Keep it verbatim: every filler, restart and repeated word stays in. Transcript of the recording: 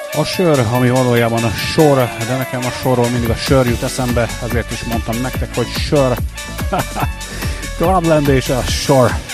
A sör, ami valójában a sor, de nekem a sorról mindig a sör jut eszembe, ezért is mondtam nektek, hogy sör. Clubland és a sor.